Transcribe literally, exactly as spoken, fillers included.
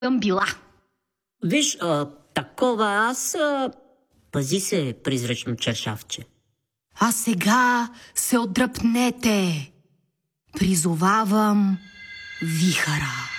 съм била. Виж, а, такова аз... А... Пази се, призрачно чершавче. А сега се отдръпнете. Призовавам вихара.